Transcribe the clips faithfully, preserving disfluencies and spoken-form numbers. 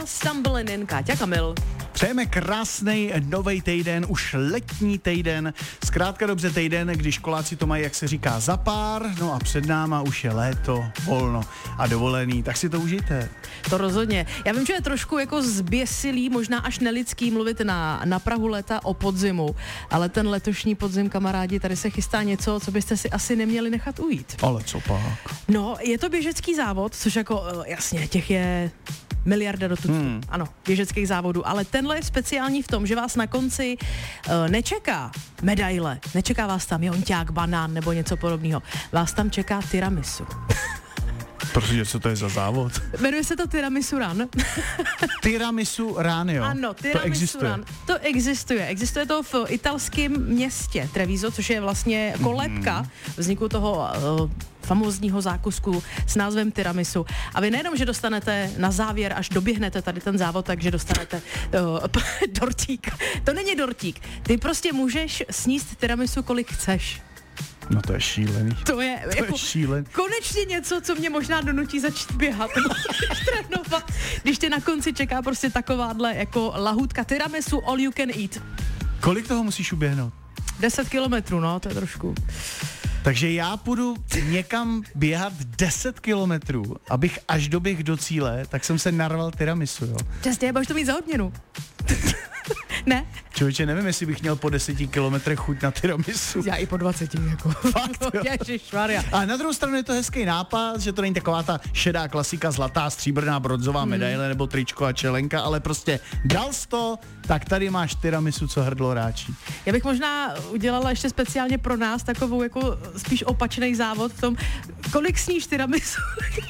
Stumbling In, Káťa Kamil. Přejeme krásný nový týden, už letní týden, zkrátka dobře týden, když školáci to mají, jak se říká, za pár, no a před náma už je léto, volno a dovolený, tak si to užijte. To rozhodně. Já vím, že je trošku jako zběsilý, možná až nelidský mluvit na, na prahu léta o podzimu, ale ten letošní podzim, kamarádi, tady se chystá něco, co byste si asi neměli nechat ujít. Ale co pak? No, je to běžecký závod, což jako, jasně, těch je miliarda do tuctu, hmm. ano, běžeckých závodů, ale tenhle je speciální v tom, že vás na konci uh, nečeká medaile, nečeká vás tam jonťák, banán nebo něco podobného, vás tam čeká tiramisu. Protože co to je za závod? Jmenuje se to Tiramisu Run. Tiramisu Run, jo? Ano, Tiramisu to existuje. Run. To existuje. Existuje to v italském městě Treviso, což je vlastně kolébka mm-hmm. vzniku toho uh, famózního zákusku s názvem tiramisu. A vy nejenom, že dostanete na závěr, až doběhnete tady ten závod, takže dostanete uh, dortík. To není dortík. Ty prostě můžeš sníst tiramisu, kolik chceš. No to je šílený. To je, to jako, je šílený. Konečně něco, co mě možná donutí začít běhat. Trénovat. Když tě na konci čeká prostě takováhle jako lahůdka tiramisu all you can eat. Kolik toho musíš uběhnout? deset kilometrů, no, to je trošku. Takže já půjdu někam běhat deset kilometrů, abych až doběh do cíle, tak jsem se narval tiramisu, jo. Přesně, budeš to mít za odměnu. Ne? Člověče, nevím, jestli bych měl po deseti kilometrech chuť na tiramisu. Já i po dvaceti, jako. Fakt, jo. Ježišmarja. A na druhou stranu je to hezký nápad, že to není taková ta šedá klasika, zlatá, stříbrná, bronzová hmm. medaile nebo tričko a čelenka, ale prostě dal jsi to, tak tady máš tiramisu, co hrdlo ráčí. Já bych možná udělala ještě speciálně pro nás takovou jako spíš opačný závod v tom, kolik sníš tiramisu.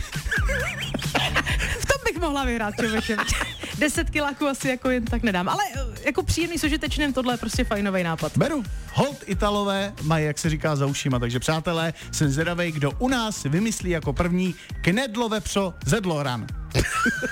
V tom bych mohla vyhrát, člověče. deset kiláků asi jako jen tak nedám, ale jako příjemný s užitečným, tohle je prostě fajnový nápad. Beru. Hold Italové mají, jak se říká, za ušima, takže přátelé, jsem zvědavej, kdo u nás vymyslí jako první knedlo vepřo zedlo ran.